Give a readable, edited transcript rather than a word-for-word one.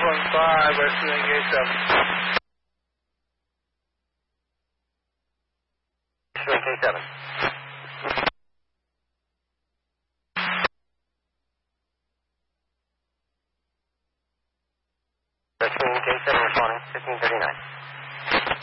615, we're pursuing K7. Pursuing K7. Pursuing K7 responding, 1539.